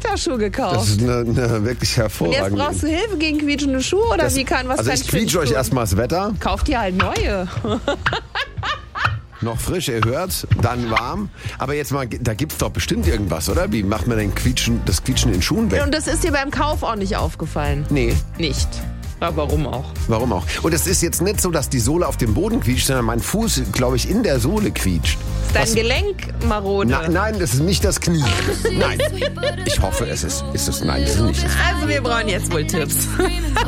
Kletterschuhe gekauft. Das ist eine wirklich Und jetzt hervorragende. brauchst du Hilfe gegen quietschende Schuhe oder wie kann was Also kann ich für dich quietsche euch tun? erstmal das Wetter. Kauft ihr halt neue. Noch frisch, ihr hört, dann warm. Aber jetzt mal, da gibt's doch bestimmt irgendwas, oder? Wie macht man denn das Quietschen in Schuhen weg? Und das ist dir beim Kauf auch nicht aufgefallen? Nee, Nicht. Ja, warum auch? warum auch? Und es ist jetzt nicht so, dass die Sohle auf dem Boden quietscht, sondern mein Fuß, glaube ich, in der Sohle quietscht. Ist dein Gelenk marode? Nein, das ist nicht das Knie. Nein. Ich hoffe, es ist. Ist es? Nein, das ist nicht. Also wir brauchen jetzt wohl Tipps.